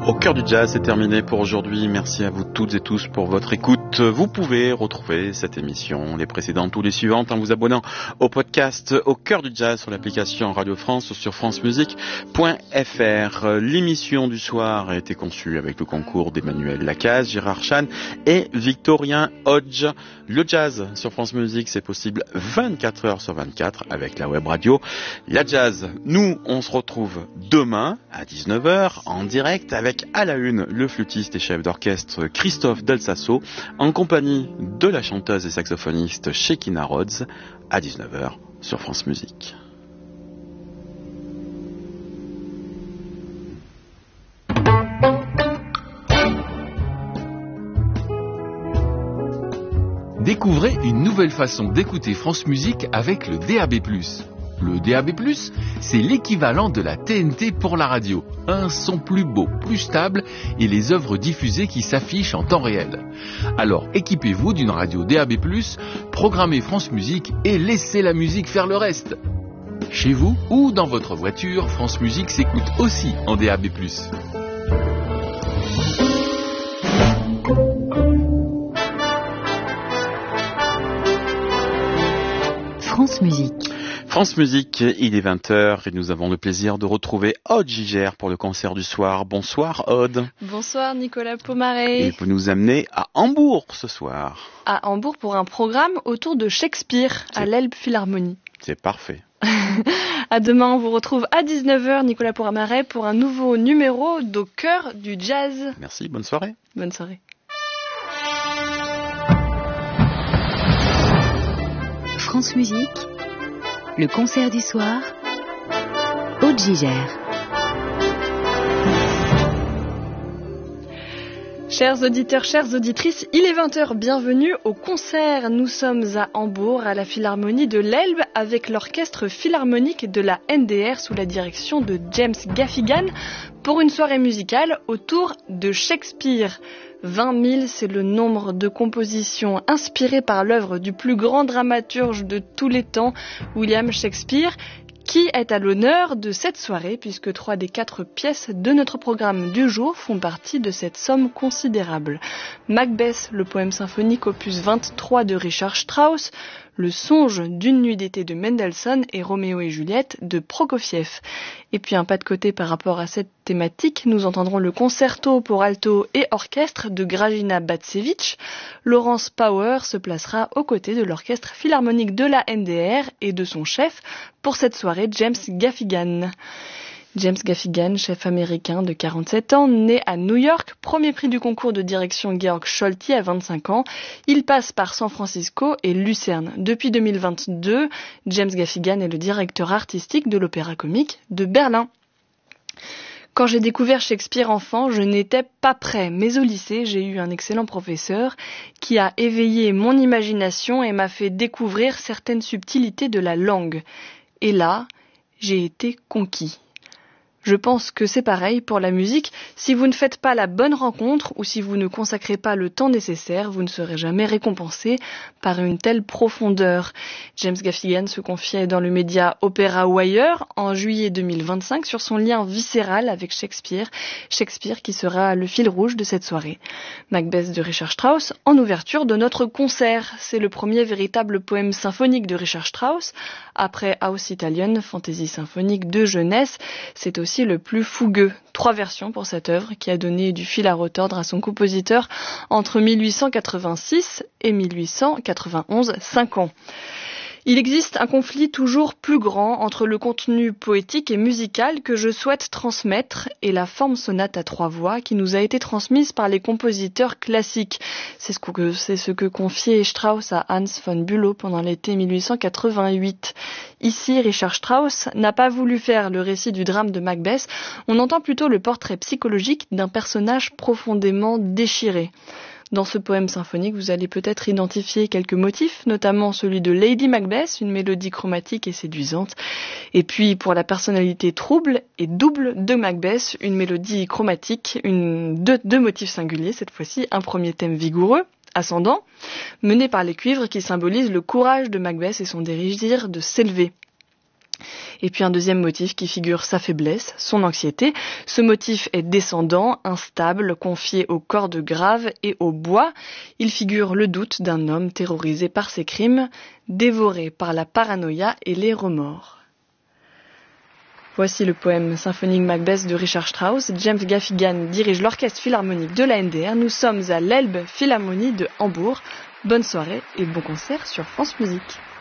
Au cœur du jazz, c'est terminé pour aujourd'hui. Merci à vous toutes et tous pour votre écoute. Vous pouvez retrouver cette émission, les précédentes ou les suivantes en vous abonnant au podcast Au cœur du jazz sur l'application Radio France ou sur francemusique.fr. L'émission du soir a été conçue avec le concours d'Emmanuel Lacaze, Gérard Chan et Victorien Hodge. Le jazz sur France Musique, c'est possible 24 heures sur 24 avec la web radio La Jazz. Nous, on se retrouve demain à 19h en direct avec à la une le flûtiste et chef d'orchestre Christophe Del Sasso en compagnie de la chanteuse et saxophoniste Shekinah Rhodes à 19h sur France Musique. Découvrez une nouvelle façon d'écouter France Musique avec le DAB+. Le DAB+, c'est l'équivalent de la TNT pour la radio. Un son plus beau, plus stable et les œuvres diffusées qui s'affichent en temps réel. Alors équipez-vous d'une radio DAB+, programmez France Musique et laissez la musique faire le reste. Chez vous ou dans votre voiture, France Musique s'écoute aussi en DAB+. France Musique. France Musique, il est 20h et nous avons le plaisir de retrouver Aude Gigère pour le concert du soir. Bonsoir Aude. Bonsoir Nicolas Pomaré. Et vous nous amenez à Hambourg ce soir. À Hambourg pour un programme autour de Shakespeare à l'Elbphilharmonie. C'est parfait. À demain, on vous retrouve à 19h Nicolas Pomaré pour un nouveau numéro d'Au cœur du jazz. Merci, bonne soirée. Bonne soirée. France Musique, le concert du soir, Aude Gigère. Chers auditeurs, chères auditrices, il est 20h, bienvenue au concert. Nous sommes à Hambourg, à la Philharmonie de l'Elbe, avec l'orchestre philharmonique de la NDR sous la direction de James Gaffigan, pour une soirée musicale autour de Shakespeare. 20 000, c'est le nombre de compositions inspirées par l'œuvre du plus grand dramaturge de tous les temps, William Shakespeare, qui est à l'honneur de cette soirée, puisque 3 des 4 pièces de notre programme du jour font partie de cette somme considérable. Macbeth, le poème symphonique opus 23 de Richard Strauss, Le songe d'une nuit d'été de Mendelssohn et Roméo et Juliette de Prokofiev. Et puis un pas de côté par rapport à cette thématique, nous entendrons le concerto pour alto et orchestre de Grażyna Bacewicz. Laurence Power se placera aux côtés de l'orchestre philharmonique de la NDR et de son chef pour cette soirée, James Gaffigan. James Gaffigan, chef américain de 47 ans, né à New York, premier prix du concours de direction Georg Scholti à 25 ans. Il passe par San Francisco et Lucerne. Depuis 2022, James Gaffigan est le directeur artistique de l'Opéra Comique de Berlin. Quand j'ai découvert Shakespeare enfant, je n'étais pas prêt, mais au lycée, j'ai eu un excellent professeur qui a éveillé mon imagination et m'a fait découvrir certaines subtilités de la langue. Et là, j'ai été conquis. Je pense que c'est pareil pour la musique. Si vous ne faites pas la bonne rencontre ou si vous ne consacrez pas le temps nécessaire, vous ne serez jamais récompensé par une telle profondeur. James Gaffigan se confiait dans le média Opera Wire en juillet 2025 sur son lien viscéral avec Shakespeare. Shakespeare qui sera le fil rouge de cette soirée. Macbeth de Richard Strauss en ouverture de notre concert. C'est le premier véritable poème symphonique de Richard Strauss. Après Aus Italien, fantaisie symphonique de jeunesse, c'est aussi le plus fougueux. 3 versions pour cette œuvre qui a donné du fil à retordre à son compositeur entre 1886 et 1891, 5 ans. Il existe un conflit toujours plus grand entre le contenu poétique et musical que je souhaite transmettre et la forme sonate à 3 voix qui nous a été transmise par les compositeurs classiques. C'est ce que confiait Strauss à Hans von Bülow pendant l'été 1888. Ici, Richard Strauss n'a pas voulu faire le récit du drame de Macbeth, on entend plutôt le portrait psychologique d'un personnage profondément déchiré. Dans ce poème symphonique, vous allez peut-être identifier quelques motifs, notamment celui de Lady Macbeth, une mélodie chromatique et séduisante. Et puis, pour la personnalité trouble et double de Macbeth, une mélodie chromatique, deux motifs singuliers cette fois-ci, un premier thème vigoureux, ascendant, mené par les cuivres qui symbolisent le courage de Macbeth et son désir de s'élever. Et puis un deuxième motif qui figure sa faiblesse, son anxiété. Ce motif est descendant, instable, confié aux cordes graves et au bois. Il figure le doute d'un homme terrorisé par ses crimes, dévoré par la paranoïa et les remords. Voici le poème symphonique Macbeth de Richard Strauss. James Gaffigan dirige l'orchestre philharmonique de la NDR. Nous sommes à l'Elbe Philharmonie de Hambourg. Bonne soirée et bon concert sur France Musique.